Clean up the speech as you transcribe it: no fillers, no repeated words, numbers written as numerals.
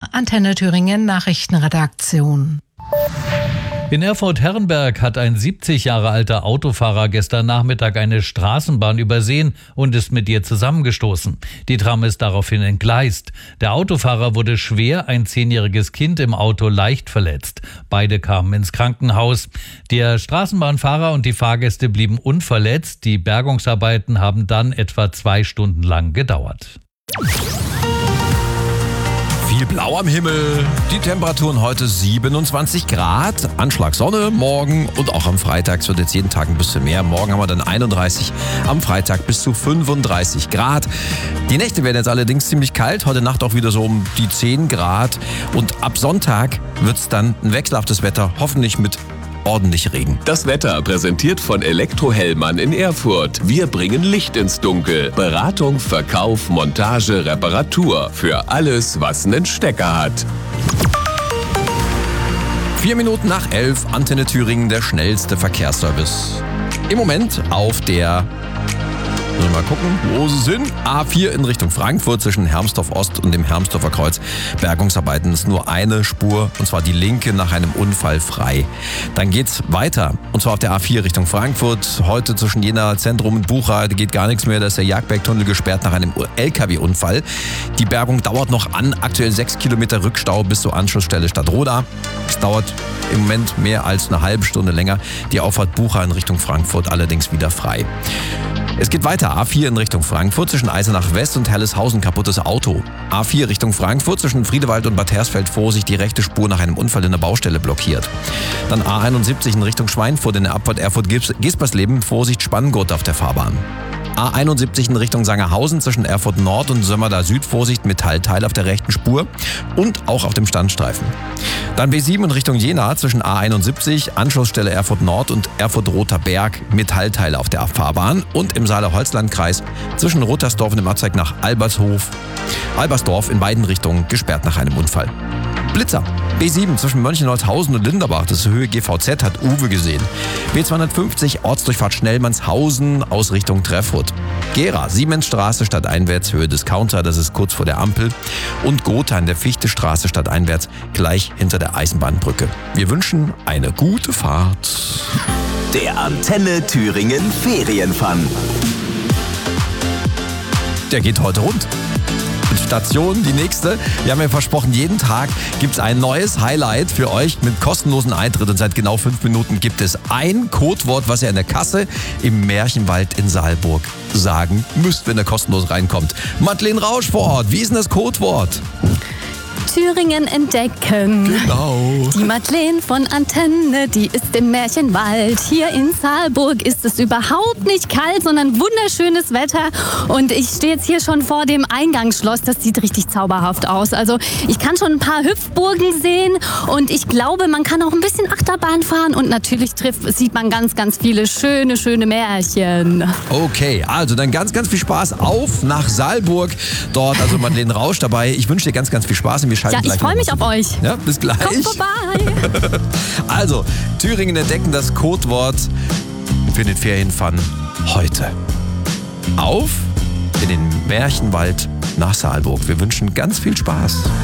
Antenne Thüringen Nachrichtenredaktion. In Erfurt-Herrenberg hat ein 70 Jahre alter Autofahrer gestern Nachmittag eine Straßenbahn übersehen und ist mit ihr zusammengestoßen. Die Tram ist daraufhin entgleist. Der Autofahrer wurde schwer, ein 10-jähriges Kind im Auto leicht verletzt. Beide kamen ins Krankenhaus. Der Straßenbahnfahrer und die Fahrgäste blieben unverletzt. Die Bergungsarbeiten haben dann etwa 2 Stunden lang gedauert. Viel Blau am Himmel. Die Temperaturen heute 27 Grad. Anschlag Sonne morgen und auch am Freitag. Es wird jetzt jeden Tag ein bisschen mehr. Morgen haben wir dann 31, am Freitag bis zu 35 Grad. Die Nächte werden jetzt allerdings ziemlich kalt. Heute Nacht auch wieder so um die 10 Grad. Und ab Sonntag wird es dann ein wechselhaftes Wetter. Hoffentlich mit ordentlich Regen. Das Wetter präsentiert von Elektrohellmann in Erfurt. Wir bringen Licht ins Dunkel. Beratung, Verkauf, Montage, Reparatur. Für alles, was einen Stecker hat. 4 Minuten nach 11, Antenne Thüringen, der schnellste Verkehrsservice. Im Moment auf der, mal gucken, wo sie sind. A4 in Richtung Frankfurt zwischen Hermsdorf Ost und dem Hermsdorfer Kreuz. Bergungsarbeiten ist nur eine Spur, und zwar die linke, nach einem Unfall frei. Dann geht's weiter, und zwar auf der A4 Richtung Frankfurt. Heute zwischen Jena Zentrum und Bucha geht gar nichts mehr. Da ist der Jagdbergtunnel gesperrt nach einem LKW-Unfall. Die Bergung dauert noch an. Aktuell 6 Kilometer Rückstau bis zur Anschlussstelle Stadtroda. Es dauert im Moment mehr als eine halbe Stunde länger. Die Auffahrt Bucha in Richtung Frankfurt allerdings wieder frei. Es geht weiter. A4 in Richtung Frankfurt zwischen Eisenach West und Herleshausen, kaputtes Auto. A4 Richtung Frankfurt zwischen Friedewald und Bad Hersfeld, Vorsicht, die rechte Spur nach einem Unfall in der Baustelle blockiert. Dann A71 in Richtung Schweinfurt in der Abfahrt Erfurt-Gespersleben, Vorsicht, Spanngurt auf der Fahrbahn. A71 in Richtung Sangerhausen zwischen Erfurt Nord und Sömmerda Süd, Vorsicht, Metallteil auf der rechten Spur und auch auf dem Standstreifen. Dann B7 in Richtung Jena zwischen A71, Anschlussstelle Erfurt Nord und Erfurt Rother Berg, Metallteile auf der Fahrbahn und im Saale-Holzland-Kreis zwischen Rottersdorf und dem Abzweig nach Albersdorf in beiden Richtungen gesperrt nach einem Unfall. Blitzer. B7 zwischen Mönchengladbach und Linderbach, das ist Höhe GVZ, hat Uwe gesehen. B250 Ortsdurchfahrt Schnellmannshausen aus Richtung Treffurt. Gera, Siemensstraße stadteinwärts, Höhe Discounter, das ist kurz vor der Ampel. Und Gotha in der Fichtestraße stadteinwärts, gleich hinter der Eisenbahnbrücke. Wir wünschen eine gute Fahrt. Der Antenne Thüringen Ferienfun. Der geht heute rund. Station, die nächste. Wir haben ja versprochen, jeden Tag gibt es ein neues Highlight für euch mit kostenlosen Eintritt. Und seit genau 5 Minuten gibt es ein Codewort, was ihr in der Kasse im Märchenwald in Saalburg sagen müsst, wenn ihr kostenlos reinkommt. Madeleine Rausch vor Ort, wie ist denn das Codewort? Thüringen entdecken. Genau. Die Madeleine von Antenne, die ist im Märchenwald. Hier in Saalburg ist es überhaupt nicht kalt, sondern wunderschönes Wetter. Und ich stehe jetzt hier schon vor dem Eingangsschloss. Das sieht richtig zauberhaft aus. Also ich kann schon ein paar Hüpfburgen sehen und ich glaube, man kann auch ein bisschen Achterbahn fahren. Und natürlich sieht man ganz, ganz viele schöne Märchen. Okay, also dann ganz, ganz viel Spaß auf nach Saalburg. Dort also Madeleine Rausch dabei. Ich wünsche dir ganz, ganz viel Spaß. Und wir schalten ja, ich freue mich auf euch. Ja, bis gleich. Kommt vorbei. Also, Thüringen entdecken das Codewort für den Ferienfun heute. Auf in den Märchenwald nach Saalburg. Wir wünschen ganz viel Spaß.